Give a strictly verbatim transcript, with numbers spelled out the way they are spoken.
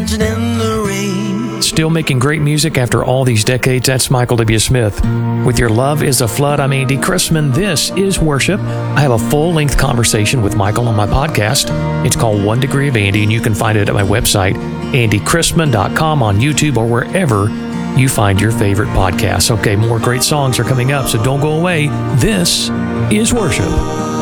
dancing in the rain. Still making great music after all these decades, that's Michael W. Smith. With Your Love is a Flood, I'm Andy Chrisman. This is Worship. I have a full-length conversation with Michael on my podcast. It's called One Degree of Andy, and you can find it at my website, andy chrisman dot com, on YouTube, or wherever you find your favorite podcasts. Okay, more great songs are coming up, so don't go away. This is Worship.